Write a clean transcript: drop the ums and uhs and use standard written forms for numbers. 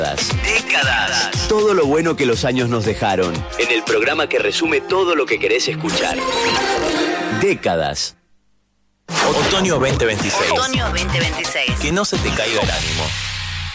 Décadas. Todo lo bueno que los años nos dejaron. En el programa que resume todo lo que querés escuchar. Décadas. Otoño 2026. Otoño 2026. Que no se te caiga el ánimo.